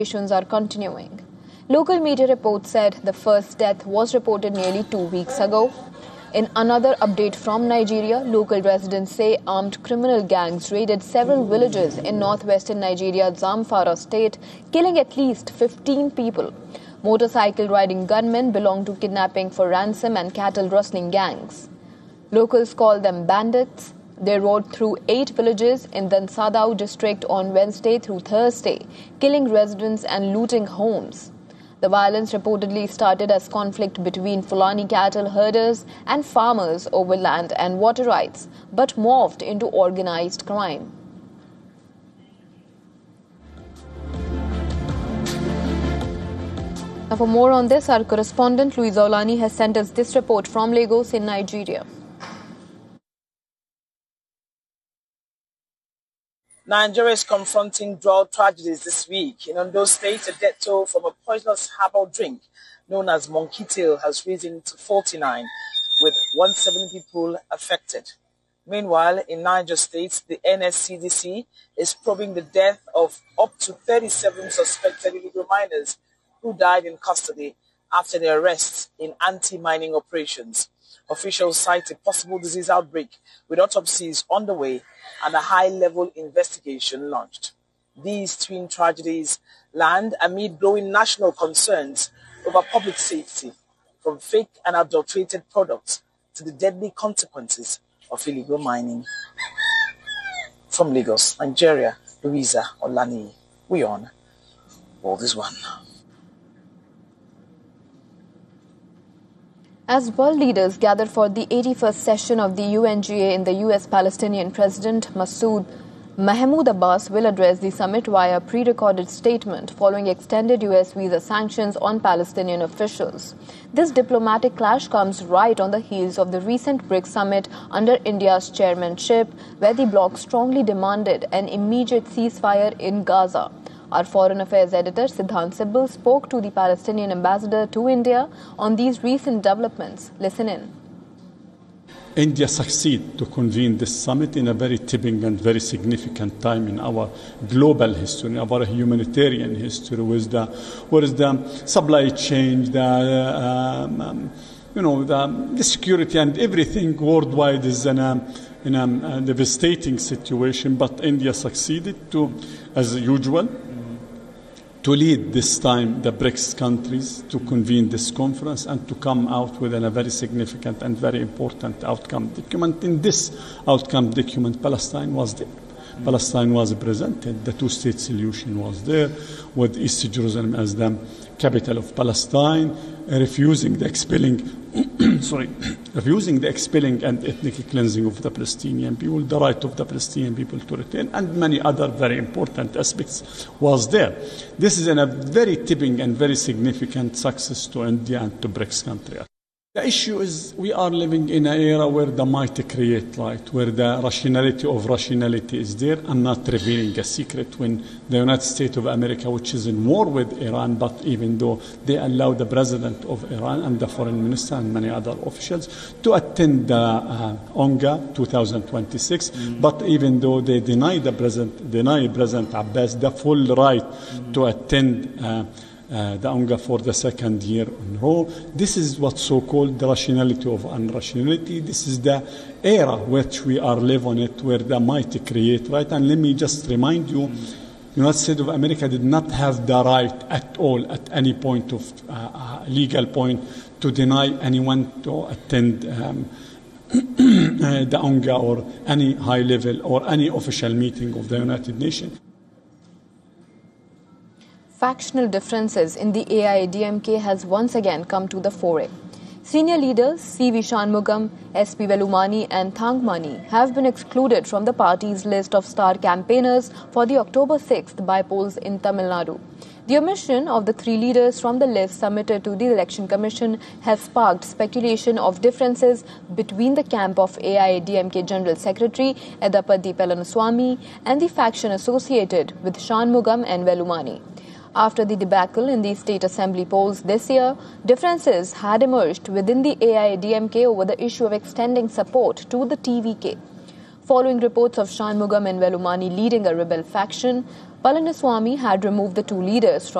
Investigations are continuing. Local media reports said the first death was reported nearly 2 weeks ago. In another update from Nigeria, local residents say armed criminal gangs raided several villages in northwestern Nigeria's Zamfara state, killing at least 15 people. Motorcycle riding gunmen belong to kidnapping for ransom and cattle rustling gangs. Locals call them bandits. They rode through 8 villages in the Sadao district on Wednesday through Thursday, killing residents and looting homes. The violence reportedly started as conflict between Fulani cattle herders and farmers over land and water rights, but morphed into organized crime. Now, for more on this, our correspondent Louisa Olani has sent us this report from Lagos in Nigeria. Nigeria is confronting drought tragedies this week. In Ondo State, a death toll from a poisonous herbal drink known as monkey tail has risen to 49, with 170 people affected. Meanwhile, in Niger State, the NSCDC is probing the death of up to 37 suspected illegal miners who died in custody after their arrests in anti-mining operations. Officials cite a possible disease outbreak with autopsies underway and a high-level investigation launched. These twin tragedies land amid growing national concerns over public safety, from fake and adulterated products to the deadly consequences of illegal mining. From Lagos, Nigeria, Louisa Olani, we on World is One. As world leaders gather for the 81st session of the UNGA in the US, Palestinian President Mahmoud Abbas will address the summit via pre-recorded statement following extended US visa sanctions on Palestinian officials. This diplomatic clash comes right on the heels of the recent BRICS summit under India's chairmanship, where the bloc strongly demanded an immediate ceasefire in Gaza. Our Foreign Affairs editor Siddhant Sibal spoke to the Palestinian ambassador to India on these recent developments. Listen in. India succeeded to convene this summit in a very tipping and very significant time in our global history, our humanitarian history, where the supply chain, the security and everything worldwide is in a devastating situation. But India succeeded to, as usual, to lead this time the BRICS countries to convene this conference and to come out with a very significant and very important outcome document. In this outcome document, Palestine was there. Palestine was presented. The two-state solution was there, with East Jerusalem as the capital of Palestine, refusing the expelling and ethnic cleansing of the Palestinian people, the right of the Palestinian people to return, and many other very important aspects was there. This is a very tipping and very significant success to India and to BRICS countries. The issue is we are living in an era where the might create right, where the rationality of rationality is there. I'm not revealing a secret when the United States of America, which is in war with Iran, but even though they allow the president of Iran and the foreign minister and many other officials to attend the UNGA 2026, but even though they deny President Abbas the full right to attend the UNGA for the second year in a row. This is what's so-called the rationality of unrationality. This is the era which we are living it, where the might create right. And let me just remind you, the United States of America did not have the right at all, at any point of legal point, to deny anyone to attend the UNGA or any high level or any official meeting of the United Nations. Factional differences in the AIADMK has once again come to the fore. Senior leaders C.V. Shanmugam, S.P. Velumani and Thangmani have been excluded from the party's list of star campaigners for the October 6th by-polls in Tamil Nadu. The omission of the 3 leaders from the list submitted to the Election Commission has sparked speculation of differences between the camp of AIADMK General Secretary Edappadi Palaniswamy and the faction associated with Shanmugam and Velumani. After the debacle in the state assembly polls this year, differences had emerged within the AIADMK over the issue of extending support to the TVK. Following reports of Shanmugam and Velumani leading a rebel faction, Palaniswamy had removed the two leaders from